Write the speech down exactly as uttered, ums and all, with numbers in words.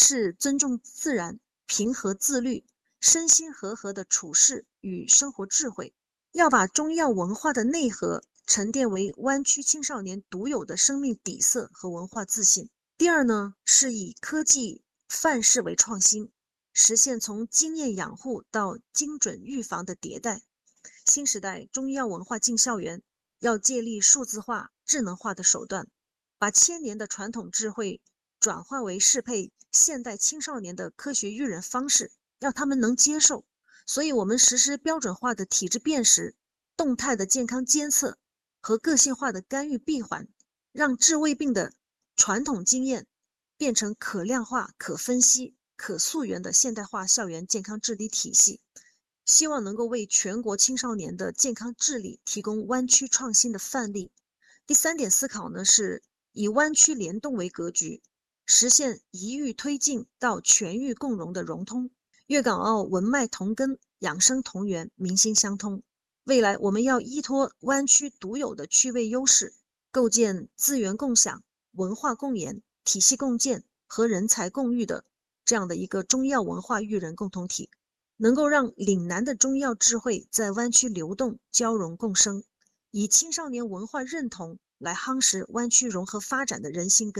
是尊重自然、平和自律、身心和合的处事与生活智慧。要把中药文化的内核沉淀为湾区青少年独有的生命底色和文化自信。第二呢，是以科技范式为创新，实现从经验养护到精准预防的迭代。新时代中医药文化进校园，要借力数字化、智能化的手段，把千年的传统智慧转化为适配现代青少年的科学育人方式，让他们能接受。所以我们实施标准化的体质辨识、动态的健康监测和个性化的干预闭环，让治胃病的传统经验变成可量化、可分析、可溯源的现代化校园健康治理体系。希望能够为全国青少年的健康治理提供湾区创新的范例。第三点思考呢，是以湾区联动为格局，实现一域推进到全域共融的融通。粤港澳文脉同根，养生同源，民心相通。未来我们要依托湾区独有的区位优势，构建资源共享、文化共研、体系共建和人才共育的这样的一个中药文化育人共同体，能够让岭南的中药智慧在湾区流动、交融共生，以青少年文化认同来夯实湾区融合发展的人心根。